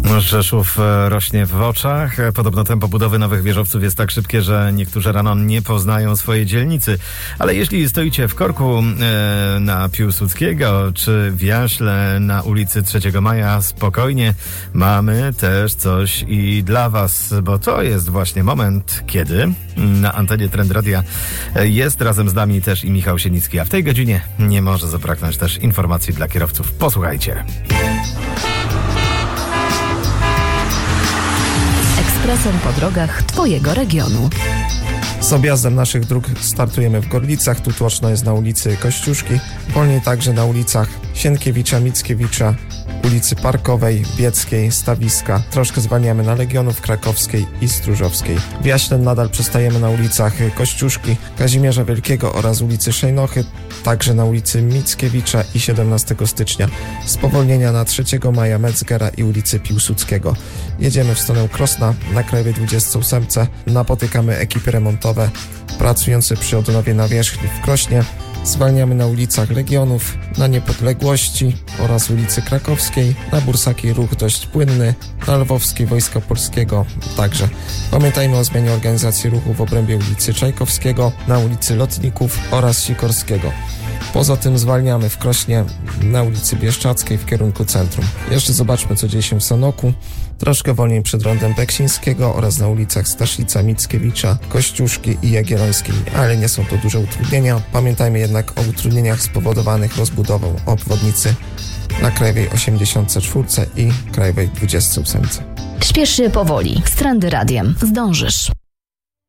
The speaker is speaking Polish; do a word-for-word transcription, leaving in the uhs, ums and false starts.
Rzeszów rośnie w oczach. Podobno tempo budowy nowych wieżowców jest tak szybkie, że niektórzy rano nie poznają swojej dzielnicy. Ale jeśli stoicie w korku e, na Piłsudskiego czy w Jaśle na ulicy trzeciego Maja, spokojnie, mamy też coś i dla was, bo to jest właśnie moment, kiedy na antenie Trend Radia jest razem z nami też i Michał Sienicki, a w tej godzinie nie może zabraknąć też informacji dla kierowców. Posłuchajcie. Ekspresem po drogach Twojego regionu. Z objazdem naszych dróg startujemy w Gorlicach, tu tłoczno jest na ulicy Kościuszki, wolniej także na ulicach Sienkiewicza, Mickiewicza, ulicy Parkowej, Bieckiej, Stawiska. Troszkę zwalniamy na Legionów, Krakowskiej i Stróżowskiej. W Jaśle nadal przystajemy na ulicach Kościuszki, Kazimierza Wielkiego oraz ulicy Szejnochy, także na ulicy Mickiewicza i siedemnastego stycznia. Spowolnienia na trzeciego Maja, Metzgera i ulicy Piłsudskiego. Jedziemy w stronę Krosna, na Krajowej dwudziestej ósmej napotykamy ekipy remontowe pracujące przy odnowie nawierzchni w Krośnie. Zwalniamy na ulicach Legionów, na Niepodległości oraz ulicy Krakowskiej, na Bursakiej ruch dość płynny, na Lwowskiej Wojska Polskiego także. Pamiętajmy o zmianie organizacji ruchu w obrębie ulicy Czajkowskiego, na ulicy Lotników oraz Sikorskiego. Poza tym zwalniamy w Krośnie na ulicy Bieszczackiej w kierunku centrum. Jeszcze zobaczmy, co dzieje się w Sanoku. Troszkę wolniej przed rondem Beksińskiego oraz na ulicach Staszica, Mickiewicza, Kościuszki i Jagiellońskiej, ale nie są to duże utrudnienia. Pamiętajmy jednak o utrudnieniach spowodowanych rozbudową obwodnicy na Krajowej osiemdziesiątej czwartej i Krajowej dwudziestej ósmej. Śpiesz się powoli. Z Trendy Radiem zdążysz.